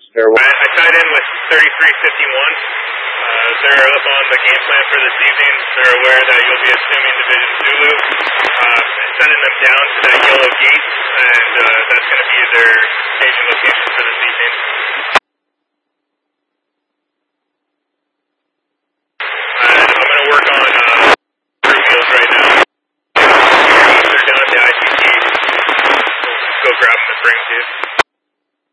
I tied in with 3351. They're up on the game plan for this evening. They're aware that you'll be assuming Division Zulu, sending them down to that yellow gate, and that's going to be their staging location for this evening. And I'm going to work on crew meals right now. They're down at the ICT. Go grab them and bring them to you.